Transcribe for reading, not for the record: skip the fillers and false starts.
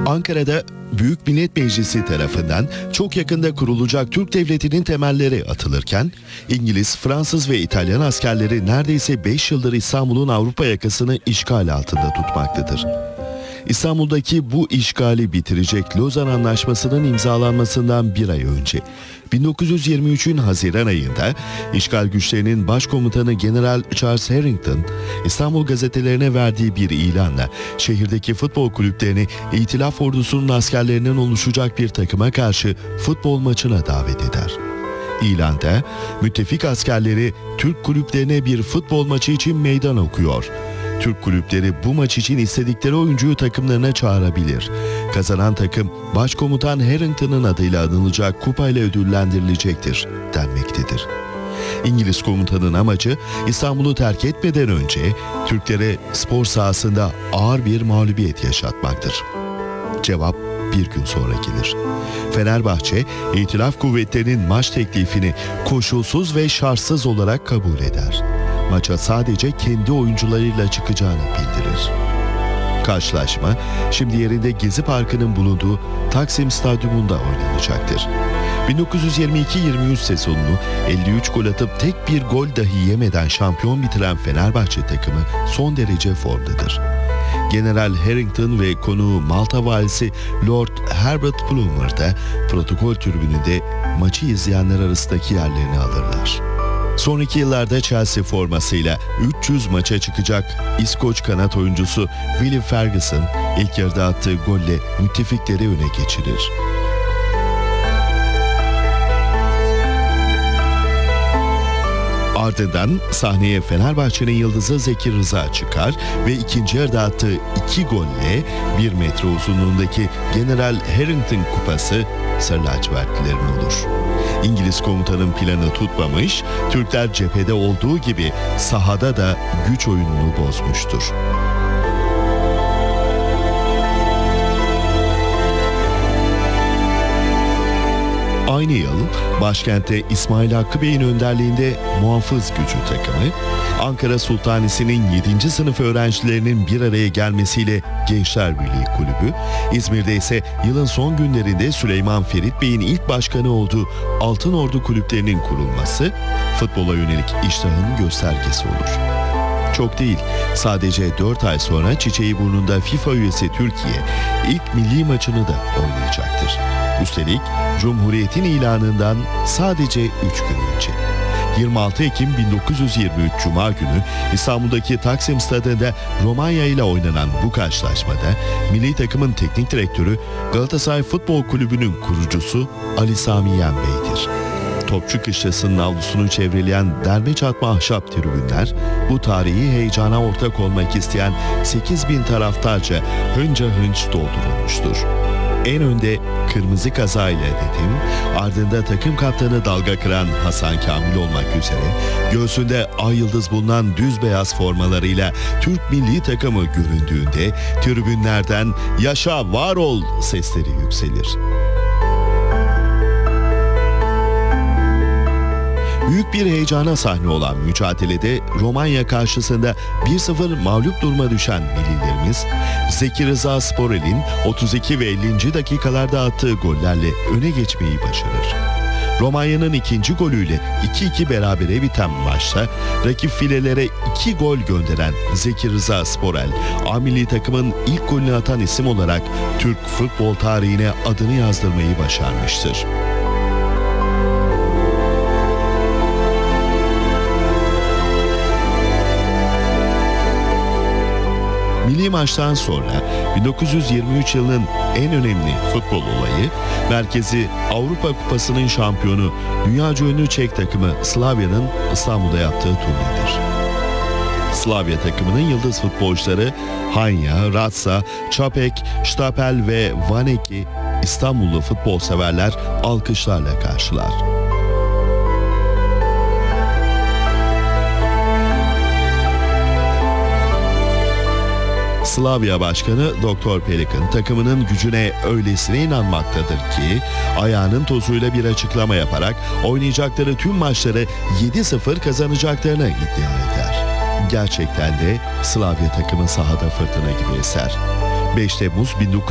Ankara'da Büyük Millet Meclisi tarafından çok yakında kurulacak Türk Devleti'nin temelleri atılırken, İngiliz, Fransız ve İtalyan askerleri neredeyse 5 yıldır İstanbul'un Avrupa yakasını işgal altında tutmaktadır. İstanbul'daki bu işgali bitirecek Lozan Anlaşması'nın imzalanmasından bir ay önce, 1923'ün Haziran ayında işgal güçlerinin başkomutanı General Charles Harrington, İstanbul gazetelerine verdiği bir ilanla şehirdeki futbol kulüplerini İtilaf ordusunun askerlerinden oluşacak bir takıma karşı futbol maçına davet eder. İlanda müttefik askerleri Türk kulüplerine bir futbol maçı için meydan okuyor. Türk kulüpleri bu maç için istedikleri oyuncuyu takımlarına çağırabilir. Kazanan takım Başkomutan Harrington'ın adıyla anılacak kupayla ödüllendirilecektir denmektedir. İngiliz komutanın amacı İstanbul'u terk etmeden önce Türklere spor sahasında ağır bir mağlubiyet yaşatmaktır. Cevap bir gün sonra gelir. Fenerbahçe, İtilaf kuvvetlerinin maç teklifini koşulsuz ve şartsız olarak kabul eder. Maça sadece kendi oyuncularıyla çıkacağını bildirir. Karşılaşma, şimdi yerinde Gezi Parkı'nın bulunduğu Taksim Stadyumunda oynanacaktır. 1922-23 sezonunu 53 gol atıp tek bir gol dahi yemeden şampiyon bitiren Fenerbahçe takımı son derece formdadır. General Harrington ve konuğu Malta valisi Lord Herbert Plumer da protokol tribününde maçı izleyenler arasındaki yerlerini alırlar. Sonraki yıllarda Chelsea formasıyla 300 maça çıkacak İskoç kanat oyuncusu Willie Ferguson ilk yarıda attığı golle müttefikleri öne geçirir. Ardından sahneye Fenerbahçe'nin yıldızı Zeki Rıza çıkar ve ikinci yarıda attığı 2 golle 1 metre uzunluğundaki General Harrington kupası Sarı lacivertlilerin olur. İngiliz komutanın planı tutmamış, Türkler cephede olduğu gibi sahada da güç oyununu bozmuştur. Aynı yıl başkentte İsmail Hakkı Bey'in önderliğinde Muhafız Gücü takımı, Ankara Sultanisi'nin 7. sınıf öğrencilerinin bir araya gelmesiyle Gençler Birliği Kulübü, İzmir'de ise yılın son günlerinde Süleyman Ferit Bey'in ilk başkanı olduğu Altın Ordu kulüplerinin kurulması, futbola yönelik iştahın göstergesi olur. Çok değil, sadece 4 ay sonra Çiçeğiburnunda FIFA üyesi Türkiye ilk milli maçını da oynayacaktır. Üstelik Cumhuriyet'in ilanından sadece 3 gün önce. 26 Ekim 1923 Cuma günü İstanbul'daki Taksim Stadı'nda Romanya ile oynanan bu karşılaşmada milli takımın teknik direktörü Galatasaray Futbol Kulübü'nün kurucusu Ali Sami Yen Bey'dir. Topçu Kışlası'nın avlusunu çevreleyen derme çatma ahşap tribünler, bu tarihi heyecana ortak olmak isteyen 8.000 taraftarca hınca hınç doldurulmuştur. En önde kırmızı kazayla Nedim, ardında takım kaptanı dalga kıran Hasan Kamil olmak üzere, göğsünde ay yıldız bulunan düz beyaz formalarıyla Türk milli takımı göründüğünde tribünlerden "Yaşa, var ol" sesleri yükselir. Büyük bir heyecana sahne olan mücadelede Romanya karşısında 1-0 mağlup duruma düşen millilerimiz, Zeki Rıza Sporel'in 32 ve 50. dakikalarda attığı gollerle öne geçmeyi başarır. Romanya'nın ikinci golüyle 2-2 berabere biten maçta rakip filelere 2 gol gönderen Zeki Rıza Sporel, A milli takımın ilk golünü atan isim olarak Türk futbol tarihine adını yazdırmayı başarmıştır. Milli maçtan sonra 1923 yılının en önemli futbol olayı, merkezi Avrupa Kupası'nın şampiyonu, dünyaca ünlü Çek takımı Slavya'nın İstanbul'da yaptığı turnedir. Slavya takımının yıldız futbolcuları Hanya, Ratsa, Čapek, Štapel ve Vaneki İstanbullu futbol severler alkışlarla karşılar. Slavia Başkanı Dr. Pelikan takımının gücüne öylesine inanmaktadır ki ayağının tozuyla bir açıklama yaparak oynayacakları tüm maçları 7-0 kazanacaklarını iddia eder. Gerçekten de Slavia takımı sahada fırtına gibi eser. 5 Temmuz